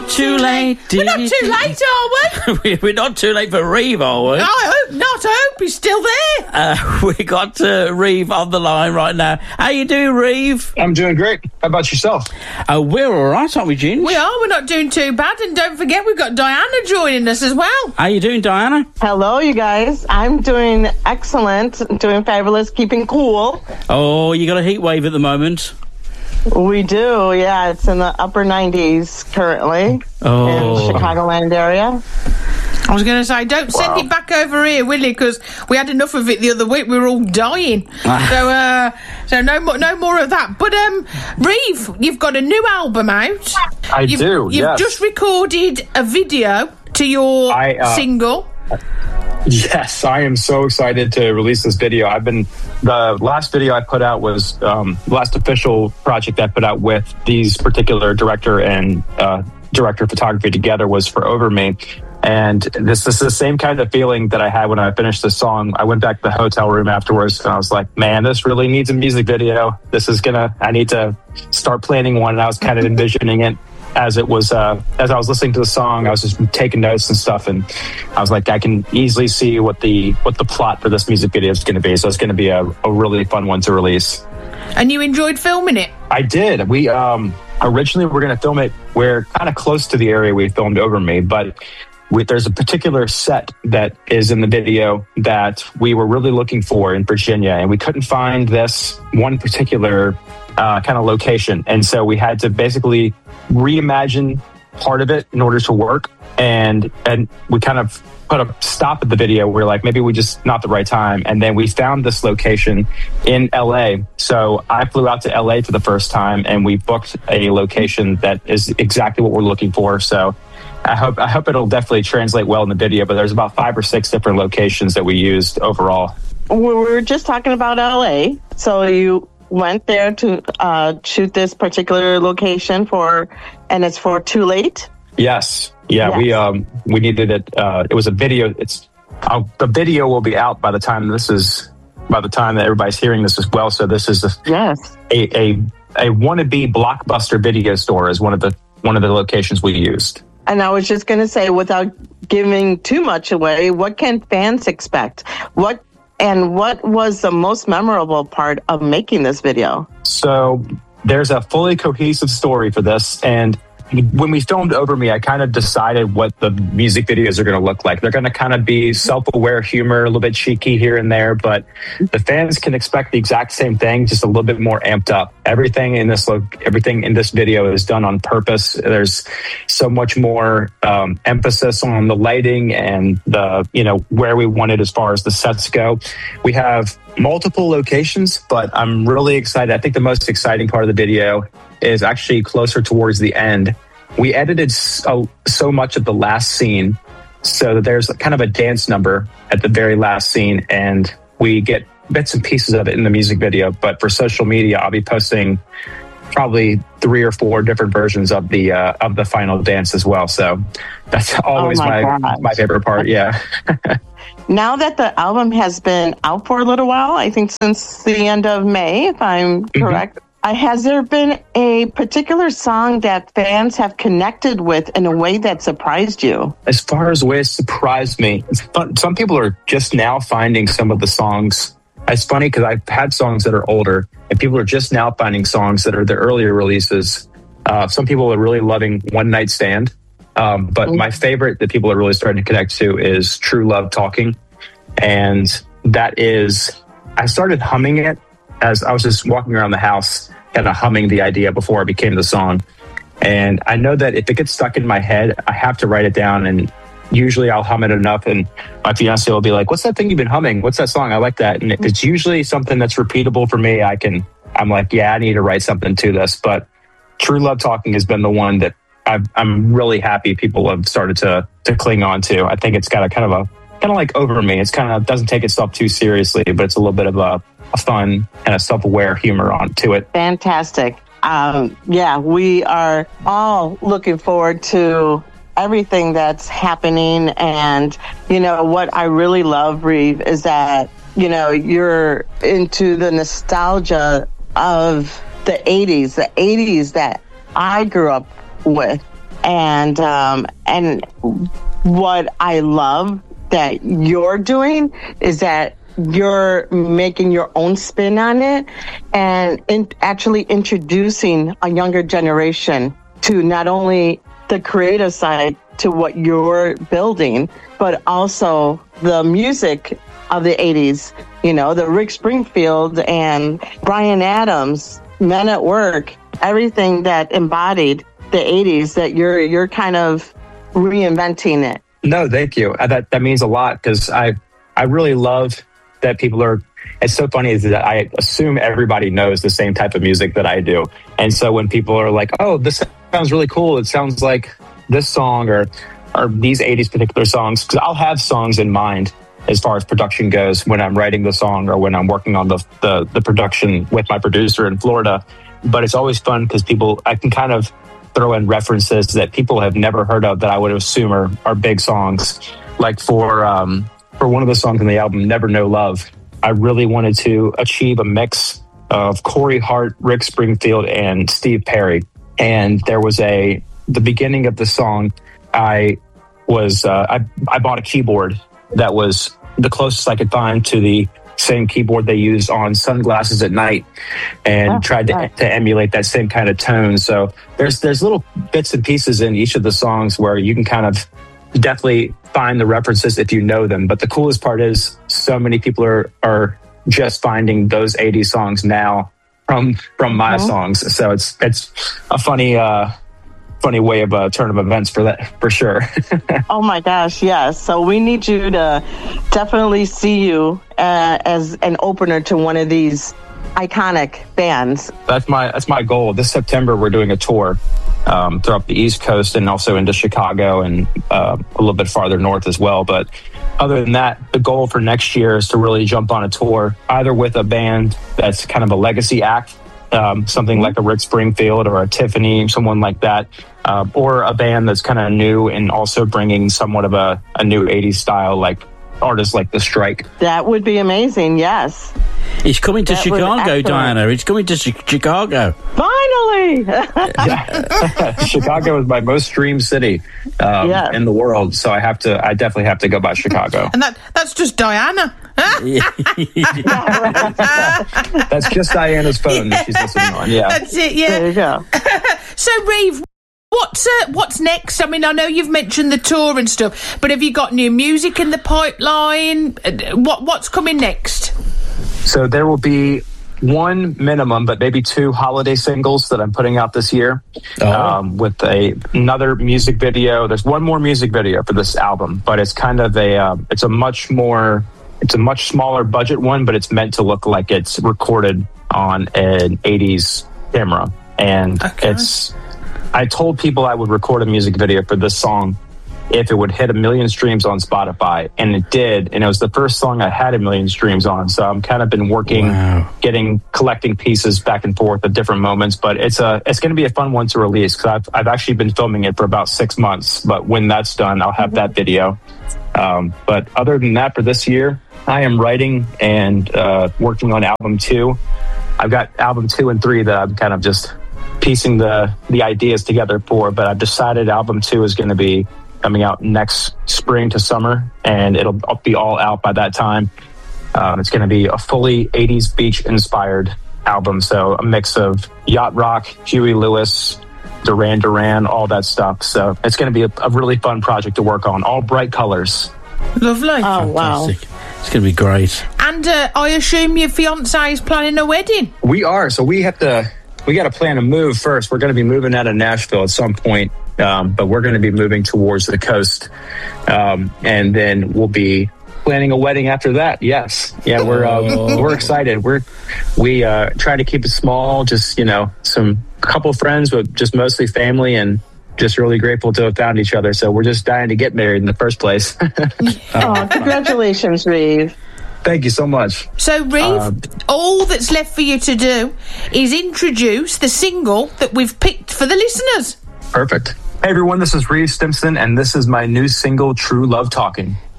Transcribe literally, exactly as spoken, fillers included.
it too late? We're not too late, are we? We're not too late for Reeve, are we? I hope not. I hope he's still there. Uh, we got uh, Reeve on the line right now. How you doing, Reeve? I'm doing great. How about yourself? Uh, we're all right, aren't we, Ginge? We are. We're not doing too bad. And don't forget, we've got Diana joining us as well. How you doing, Diana? Hello, you guys. I'm doing excellent, doing fabulous, keeping cool. Oh, you got a heat wave at the moment. We do, yeah. It's in the upper nineties currently Oh. in Chicagoland area. I was going to say, don't send Wow. it back over here, will you? Because we had enough of it the other week. We were all dying. so, uh, so no more, no more of that. But, um, Reeve, you've got a new album out. I you've, do, You've yes. just recorded a video to your I, uh, single. Yes, I am so excited to release this video. I've been, the last video I put out was, um, the last official project I put out with these particular director and uh, director of photography together was for Over Me. And this is the same kind of feeling that I had when I finished the song. I went back to the hotel room afterwards and I was like, man, this really needs a music video. This is gonna, I need to start planning one. And I was kind of envisioning it as it was, uh, as I was listening to the song, I was just taking notes and stuff. And I was like, I can easily see what the, what the plot for this music video is going to be. So it's going to be a, a really fun one to release. And you enjoyed filming it? I did. We, um, originally we were going to film it where kind of close to the area we filmed Over Me, but we, there's a particular set that is in the video that we were really looking for in Virginia, and we couldn't find this one particular uh, kind of location. And so we had to basically reimagine part of it in order to work. And and we kind of put a stop at the video. We're like, maybe we just not the right time. And then we found this location in L A. So I flew out to L A for the first time, and we booked a location that is exactly what we're looking for. So I hope I hope it'll definitely translate well in the video. But there's about five or six different locations that we used overall. We were just talking about L A. So you went there to uh, shoot this particular location for, and it's for Too Late? Yes. Yeah, Yes. we um we needed it. Uh, it was a video. It's uh, the video will be out by the time this is by the time that everybody's hearing this as well. So this is a Yes. a a, a wannabe Blockbuster video store is one of the one of the locations we used. And I was just going to say, without giving too much away, what can fans expect? What and what was the most memorable part of making this video? So there's a fully cohesive story for this, and when we filmed Over Me, I kind of decided what the music videos are going to look like. They're going to kind of be self-aware humor, a little bit cheeky here and there, but the fans can expect the exact same thing, just a little bit more amped up. Everything in this look, everything in this video is done on purpose. There's so much more um, emphasis on the lighting and the, you know, where we wanted as far as the sets go. We have multiple locations, but I'm really excited. I think the most exciting part of the video is actually closer towards the end. We edited so, so much of the last scene so that there's kind of a dance number at the very last scene, and we get bits and pieces of it in the music video. But for social media, I'll be posting probably three or four different versions of the uh, of the final dance as well. So that's always Oh my my gosh. my favorite part. Yeah. Now that the album has been out for a little while, I think since the end of May, if I'm correct, uh, has there been a particular song that fans have connected with in a way that surprised you? As far as ways surprised me, it's fun. Some people are just now finding some of the songs. It's funny because I've had songs that are older, and people are just now finding songs that are the earlier releases. Uh, some people are really loving One Night Stand, um, but my favorite that people are really starting to connect to is True Love Talking. And that is, I started humming it as I was just walking around the house, kind of humming the idea before it became the song. And I know that if it gets stuck in my head, I have to write it down, and usually I'll hum it enough and my fiance will be like, what's that thing you've been humming? What's that song? I like that. And if it's usually something that's repeatable for me, I can, I'm like, yeah, I need to write something to this. But True Love Talking has been the one that I've, I'm really happy people have started to to cling on to. I think it's got a kind of a, kind of like Over Me. It's kind of doesn't take itself too seriously, but it's a little bit of a, a fun and a self-aware humor on to it. Fantastic. Um, yeah, we are all looking forward to everything that's happening. And, you know, what I really love, Reeve, is that, you know, you're into the nostalgia of the eighties, the eighties that I grew up with. and um, and what I love that you're doing is that you're making your own spin on it and in, actually introducing a younger generation to not only the creative side to what you're building, but also the music of the eighties, you know, the Rick Springfield and Bryan Adams, Men at Work, everything that embodied the eighties, that you're you're kind of reinventing it. No, thank you. Uh, That that means a lot because I I really love that people are. It's so funny is that I assume everybody knows the same type of music that I do, and so when people are like, "Oh, this sounds really cool," it sounds like this song or or these eighties particular songs, because I'll have songs in mind as far as production goes when I'm writing the song or when I'm working on the the, the production with my producer in Florida. But it's always fun because people I can kind of throw in references that people have never heard of that I would assume are, are big songs. Like for um, for one of the songs on the album, Never Know Love, I really wanted to achieve a mix of Corey Hart, Rick Springfield, and Steve Perry. And there was a, the beginning of the song, I was, uh, I, I bought a keyboard that was the closest I could find to the same keyboard they used on Sunglasses at Night, and oh, tried to, to emulate that same kind of tone. So there's there's little bits and pieces in each of the songs where you can kind of definitely find the references if you know them. But the coolest part is so many people are are just finding those eighties songs now from from my mm-hmm. songs. So it's it's a funny uh, funny way of a turn of events for that, for sure. Oh my gosh, yes. So we need you to definitely see you uh, as an opener to one of these iconic bands. That's my that's my goal. This September, we're doing a tour um, throughout the East Coast and also into Chicago and uh, a little bit farther north as well. But other than that, the goal for next year is to really jump on a tour, either with a band that's kind of a legacy act, um, something like a Rick Springfield or a Tiffany, someone like that, uh, or a band that's kind of new and also bringing somewhat of a, a new eighties style, like artists like The Strike. That would be amazing, yes. He's coming to That Chicago, Diana. He's coming to Ch- Chicago. Finally! Chicago is my most streamed city um, Yeah. in the world, so I have to. I definitely have to go by Chicago. And that that's just Diana. That's just Diana's phone that she's listening on. Yeah, That's it, yeah. There you go. So, Reeve, what's uh, what's next? I mean, I know you've mentioned the tour and stuff, but have you got new music in the pipeline? Uh, What what's coming next? so there will be one minimum, but maybe two holiday singles that I'm putting out this year, Oh. um, with a another music video. There's one more music video for this album, but it's kind of a uh, it's a much more it's a much smaller budget one, but it's meant to look like it's recorded on an eighties camera, and Okay. it's. I told people I would record a music video for this song if it would hit a million streams on Spotify, and it did. And it was the first song I had a million streams on. So I'm kind of been working, Wow. getting, collecting pieces back and forth at different moments. But it's a, it's going to be a fun one to release because I've, I've actually been filming it for about six months. But when that's done, I'll have that video. Um, but other than that, for this year, I am writing and uh, working on album two. I've got album two and three that I'm kind of just piecing the the ideas together for, but I've decided album two is going to be coming out next spring to summer, and it'll be all out by that time. Um, it's going to be a fully eighties beach inspired album, so a mix of yacht rock, Huey Lewis, Duran Duran, all that stuff. So it's going to be a, a really fun project to work on, all bright colors. Lovely. Oh, wow. Fantastic. It's going to be great. And uh, I assume your fiance is planning a wedding. We are, so we have to we got to plan a move first. We're going to be moving out of Nashville at some point, um, but we're going to be moving towards the coast, um, and then we'll be planning a wedding after that. Yes, yeah, we're um, Oh. we're excited. We're we uh, try to keep it small, just you know, some couple friends, but just mostly family, and just really grateful to have found each other. So we're just dying to get married in the first place. Oh, congratulations, Reeve. Thank you so much. So, Reeve, Uh, all that's left for you to do is introduce the single that we've picked for the listeners. Perfect. Hey everyone, this is Reeve Stimson, and this is my new single, True Love Talking.